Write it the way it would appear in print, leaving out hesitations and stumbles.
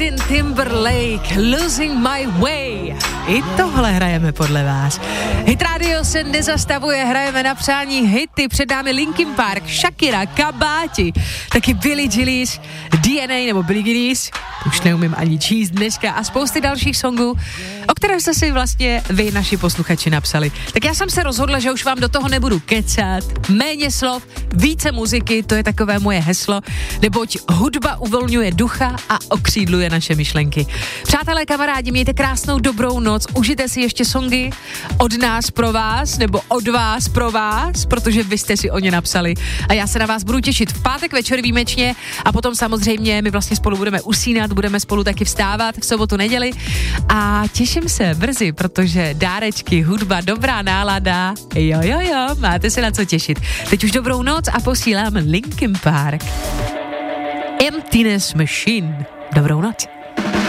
Timberlake, Losing My Way. I tohle hrajeme podle vás. Hit Radio se nezastavuje, hrajeme na přání hity. Před námi Linkin Park, Shakira, Kabáti, taky Billie Eilish, DNA nebo Billie Eilish, už neumím ani číst dneska, a spousty dalších songů, o které jste si vlastně vy, naši posluchači, napsali. Tak já jsem se rozhodla, že už vám do toho nebudu kecat, méně slov, více muziky, to je takové moje heslo, neboť hudba uvolňuje ducha a okřídluje naše myšlenky. Přátelé, kamarádi, mějte krásnou dobrou noc, užijte si ještě songy od nás pro vás, nebo od vás pro vás, protože vy jste si o ně napsali. A já se na vás budu těšit v pátek večer výjimečně a potom samozřejmě my vlastně spolu budeme usínat, budeme spolu taky vstávat v sobotu, neděli a těším se brzy, protože dárečky, hudba, dobrá nálada, jo, máte se na co těšit. Teď už dobrou noc a posílám Linkin Park. Emptiness Machine. Dobrou noc.